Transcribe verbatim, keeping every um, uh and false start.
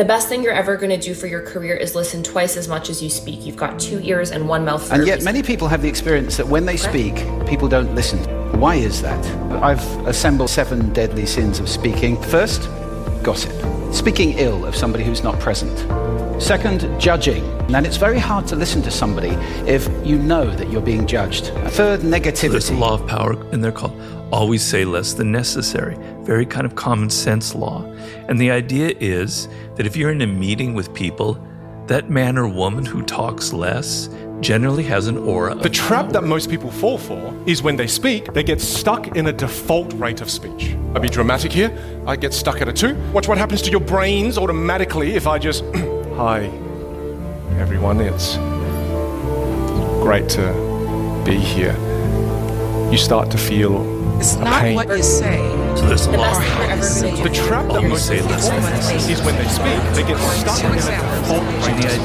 The best thing you're ever going to do for your career is listen twice as much as you speak. You've got two ears and one mouth for And a yet reason. many people have the experience that when they speak, people don't listen. Why is that? I've assembled seven deadly sins of speaking. First, gossip. Speaking ill of somebody who's not present. Second, judging. And it's very hard to listen to somebody if you know that you're being judged. Third, negativity. There's a law of power in there called always say less than necessary. Very kind of common sense law. And the idea is that if you're in a meeting with people, that man or woman who talks less generally has an aura. The trap that most people fall for is when they speak, they get stuck in a default rate of speech. I'll be dramatic here. I get stuck at a two. Watch what happens to your brains automatically if I just, hi, everyone, it's great to be here. You start to feel It's a not pain. what you say. So there's a The law best of thing you're power. ever going to do. The trap that Always most say people less fall than for necessary. is when they speak, they get stuck in a default rate of speech.